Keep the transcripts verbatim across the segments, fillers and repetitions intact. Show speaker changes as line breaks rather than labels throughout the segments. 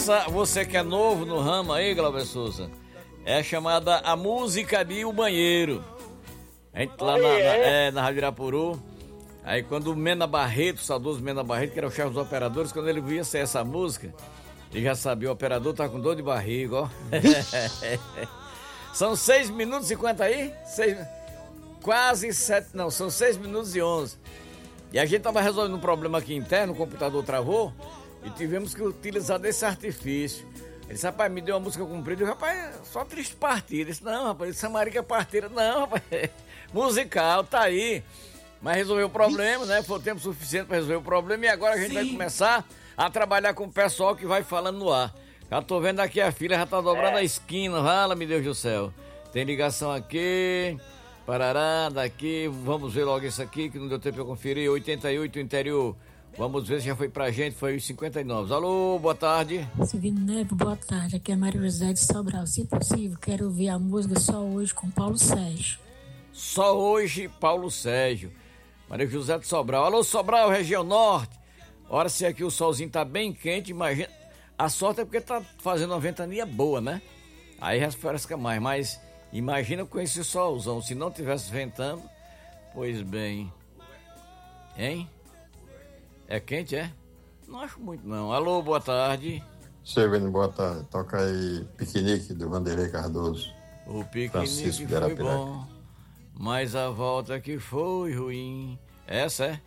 Essa, você que é novo no ramo aí, Glauber Souza, é chamada a música de O Banheiro. A gente lá na, na, é, na Rádio Irapuru. Aí quando o Mena Barreto, o saudoso Mena Barreto, que era o chefe dos operadores, quando ele via ser essa música, ele já sabia, o operador tá com dor de barriga, ó. São seis minutos e quanto aí? Seis, quase sete, não, são seis minutos e onze. E a gente tava resolvendo um problema aqui interno, o computador travou e tivemos que utilizar desse artifício. Ele disse, rapaz, me deu uma música comprida. Eu, rapaz, só triste partida. Ele disse, não, rapaz, essa marica partida. Não, rapaz, musical, tá aí. Mas resolveu o problema, né? Foi tempo suficiente para resolver o problema. E agora a gente Sim. vai começar a trabalhar com o pessoal que vai falando no ar. Já tô vendo aqui a filha, já tá dobrando é. a esquina. Fala, meu Deus do céu. Tem ligação aqui. Parará, daqui. Vamos ver logo isso aqui, que não deu tempo de eu conferir. oitenta e oito, interior. Vamos ver se já foi pra gente, foi os cinquenta e nove. Alô, boa tarde.
Silvino Neves, boa tarde. Aqui é Maria José de Sobral. Se possível, quero ouvir a música Só Hoje com Paulo Sérgio.
Só Hoje, Paulo Sérgio. Maria José de Sobral. Alô, Sobral, região norte. Ora, se aqui o solzinho tá bem quente, imagina. A sorte é porque tá fazendo uma ventania boa, né? Aí refresca mais, mas imagina com esse solzão. Se não tivesse ventando, pois bem. Hein? É quente, é? Não acho muito, não. Alô, boa tarde.
Silvino, boa tarde. Toca aí Piquenique, do Vanderlei Cardoso.
O piquenique foi bom, mas a volta que foi ruim. Essa é?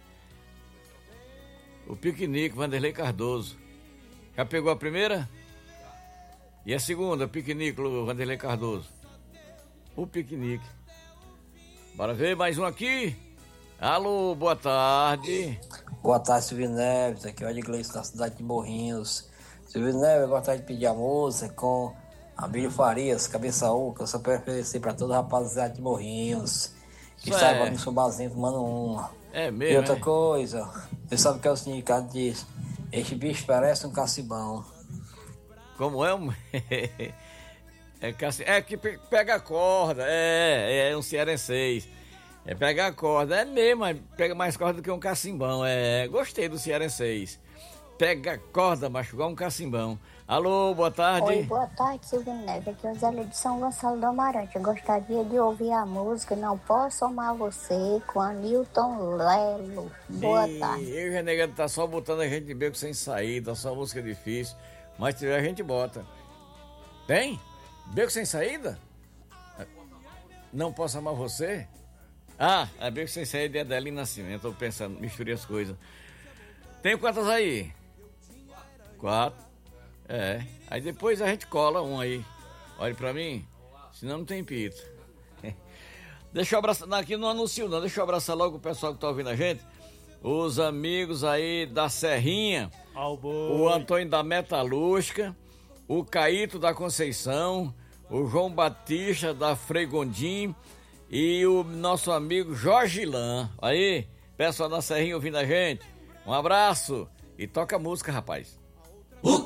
O piquenique, Vanderlei Cardoso. Já pegou a primeira? E a segunda, piquenique, Vanderlei Cardoso. O piquenique. Bora ver mais um aqui. Alô, boa tarde.
Boa tarde, Silvino Neves. Aqui é o Edgleison da cidade de Morrinhos. Silvino Neves, eu gostaria de pedir a música com Abílio Farias, Cabeça Oca. Eu só quero oferecer pra todo rapaziada de Morrinhos. Que
Isso
saiba
é.
no Subazinho tomando uma.
É mesmo.
E outra
é?
coisa, você sabe o que é o significado disso? Este bicho parece um cacibão.
Como é? Um... é, caci... é que pega a corda. É, é um cearenseis. É pegar a corda, é mesmo, pega mais corda do que um cacimbão. É, gostei do cearenseis. Pega a corda, macho, igual um cacimbão. Alô, boa tarde.
Oi, boa tarde, Silvino Neves. Aqui é o Zé de São Gonçalo do Amarante. Eu gostaria de ouvir a música Não Posso Amar Você com Anilton Lelo. Boa
e
tarde.
Eu e o Renegado tá só botando a gente de beco sem saída, só música difícil. Mas se tiver a gente bota. Tem? Beco sem saída? Não Posso Amar Você? Ah, é bem que sem sair de Adelino Nascimento. Tô pensando, misturei as coisas. Tem quantas aí? Quatro. É. Aí depois a gente cola um aí. Olha pra mim. Senão não tem pito. Deixa eu abraçar. Aqui não anuncio não. Deixa eu abraçar logo o pessoal que tá ouvindo a gente. Os amigos aí da Serrinha. O Antônio da Metalúrgica. O Caíto da Conceição. O João Batista da Fregondim. E o nosso amigo Jorge Lan. Aí, pessoal da Serrinha ouvindo a gente. Um abraço e toca música, rapaz.